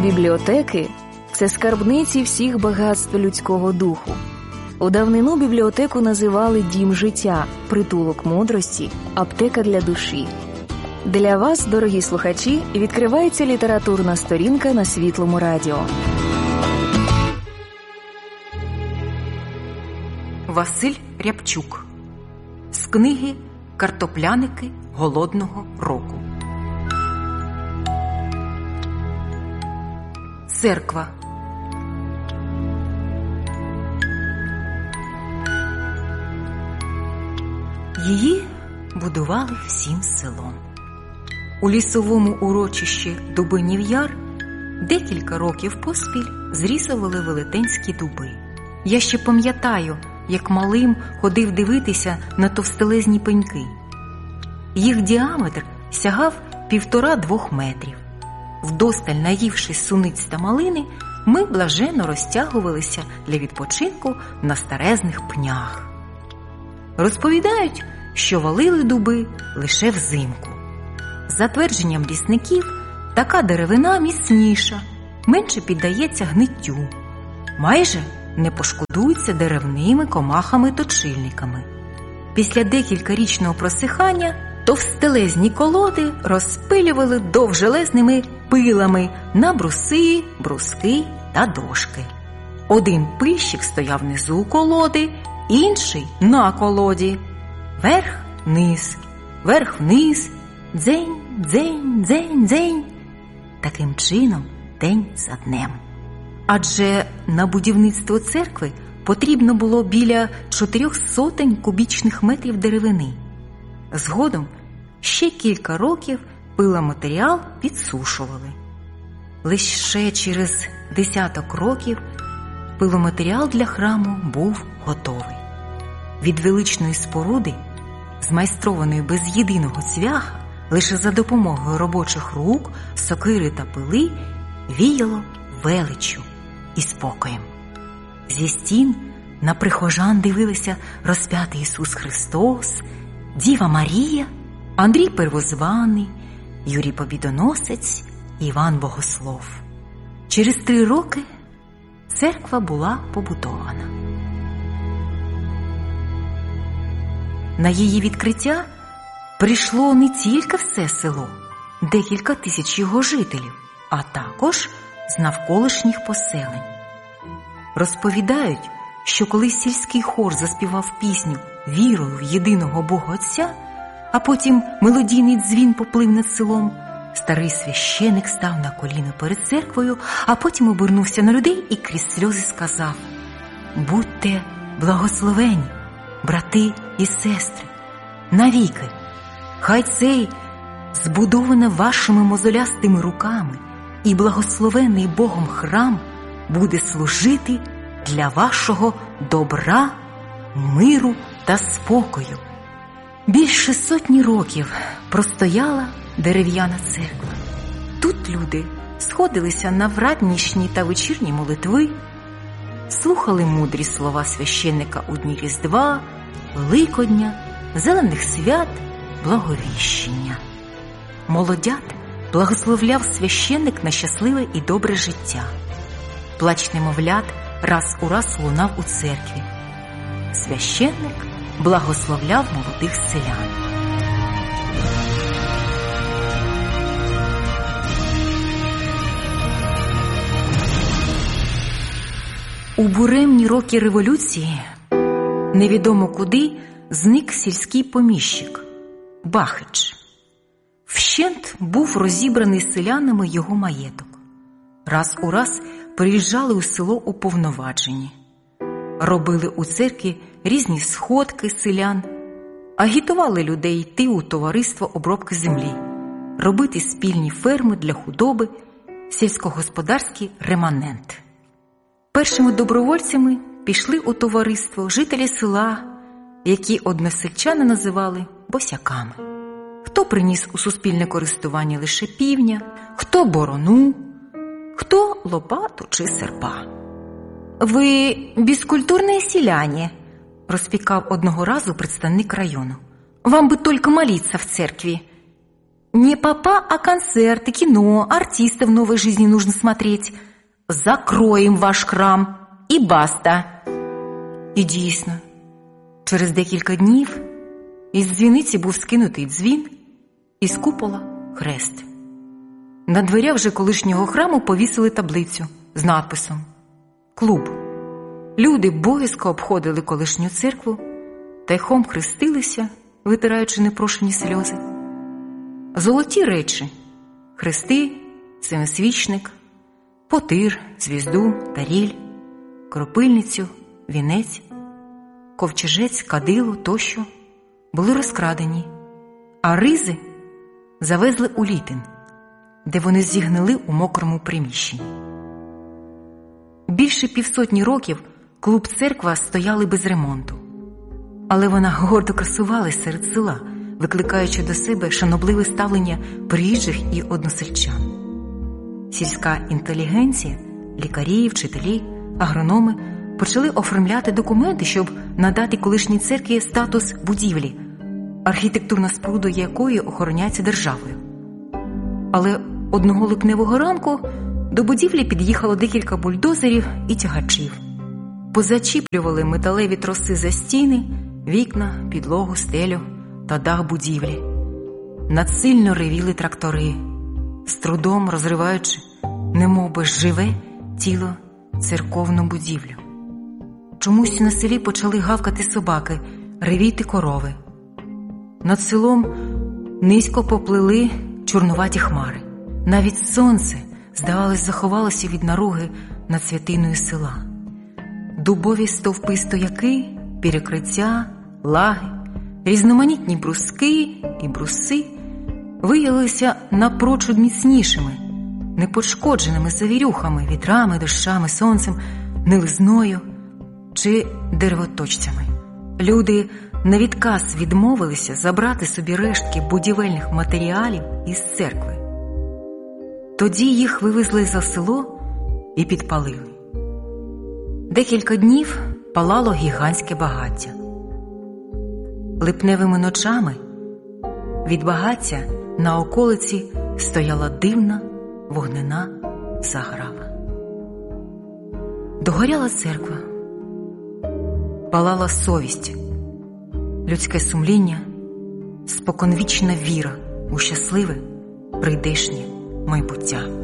Бібліотеки – це скарбниці всіх багатств людського духу. У давнину бібліотеку називали дім життя, притулок мудрості, аптека для душі. Для вас, дорогі слухачі, відкривається літературна сторінка на Світлому радіо. Василь Рябчук. З книги «Картопляники голодного року». Церква. Її будували всім селом. У лісовому урочищі Дубинів Яр декілька років поспіль зрізували велетенські дуби. Я ще пам'ятаю, як малим ходив дивитися на товстелезні пеньки. Їх діаметр сягав 1,5–2 метрів. Вдосталь наївшись суниць та малини, ми блаженно розтягувалися для відпочинку на старезних пнях. Розповідають, що валили дуби лише взимку. За твердженням лісників, така деревина міцніша, менше піддається гниттю, майже не пошкодується деревними комахами-точильниками. Після декількарічного просихання товстелезні колоди розпилювали довжелезними пилами на бруси, бруски та дошки. Один пильщик стояв внизу колоди, інший на колоді. Верх-низ, верх-вниз, дзень, дзень, дзень, дзень. Таким чином день за днем. Адже на будівництво церкви потрібно було біля 400 кубічних метрів деревини. Згодом ще кілька років пиломатеріал підсушували. Лише через 10 років пиломатеріал для храму був готовий. Від величної споруди, змайстрованої без єдиного цвяха, лише за допомогою робочих рук, сокири та пили, віяло величчю і спокоєм. Зі стін на прихожан дивилися розп'ятий Ісус Христос, Діва Марія, Андрій Первозваний, Юрій Побідоносець, Іван Богослов. Через 3 роки церква була побудована. На її відкриття прийшло не тільки все село, декілька тисяч його жителів, а також з навколишніх поселень. Розповідають, що коли сільський хор заспівав пісню «Вірою в єдиного Бога Отця», а потім мелодійний дзвін поплив над селом, старий священик став на коліна перед церквою, а потім обернувся на людей і крізь сльози сказав: «Будьте благословені, брати і сестри, навіки! Хай цей, збудований вашими мозолястими руками і благословений Богом храм буде служити для вашого добра, миру та спокою». Більше 100 років простояла дерев'яна церква. Тут люди сходилися на вранішні та вечірні молитви, слухали мудрі слова священника у дні Різдва, Великодня, зелених свят, Благовіщення. Молодят благословляв священник на щасливе і добре життя. Плач немовлят раз у раз лунав у церкві. Священник благословляв молодих селян. У буремні роки революції невідомо куди зник сільський поміщик Бахич. Вщент був розібраний селянами його маєток. Раз у раз приїжджали у село уповноважені. Робили у церкві різні сходки селян, агітували людей йти у товариство обробки землі, робити спільні ферми для худоби, сільськогосподарський реманент. Першими добровольцями пішли у товариство жителі села, які односельчани називали босяками. Хто приніс у суспільне користування лише півня, хто борону, хто лопату чи серпа. «Ви безкультурні селяне», – розпікав одного разу представник району. «Вам би тільки молитися в церкві». Не попа, а концерты, кино, артистов новой жизни нужно смотреть. Закроем ваш храм і баста. І дійсно, через декілька днів із дзвіниці був скинутий дзвін, із купола – хрест. На дверях вже колишнього храму повісили таблицю з надписом «Клуб». Люди боязко обходили колишню церкву, тайхом хрестилися, витираючи непрошені сльози. Золоті речі – хрести, семисвічник, потир, звізду, таріль, кропильницю, вінець, ковчежець, кадило тощо – були розкрадені, а ризи завезли у Літин, де вони зігнили у мокрому приміщенні. Більше 500 років клуб-церква стояли без ремонту, але вона гордо красувалась серед села, викликаючи до себе шанобливе ставлення приїжджих і односельчан. Сільська інтелігенція, лікарі, вчителі, агрономи почали оформляти документи, щоб надати колишній церкві статус будівлі, архітектурна споруда якої охороняється державою. Але одного липневого ранку до будівлі під'їхало декілька бульдозерів і тягачів. Позачіплювали металеві троси за стіни, вікна, підлогу, стелю та дах будівлі. Надсильно ревіли трактори, з трудом розриваючи, немовби живе тіло церковну будівлю. Чомусь на селі почали гавкати собаки, ревіти корови. Над селом низько поплили чорнуваті хмари. Навіть сонце, здавалось, заховалося від наруги над святиною села. Дубові стовпи стояки, перекриття, лаги, різноманітні бруски і бруси виявилися напрочуд міцнішими, непошкодженими завірюхами, вітрами, дощами, сонцем, нелизною чи деревоточцями. Люди на відказ відмовилися забрати собі рештки будівельних матеріалів із церкви. Тоді їх вивезли за село і підпалили. Декілька днів палало гігантське багаття. Липневими ночами від багаття на околиці стояла дивна вогнена заграва. Догоряла церква, палала совість, людське сумління, споконвічна віра у щасливе прийдешнє майбуття.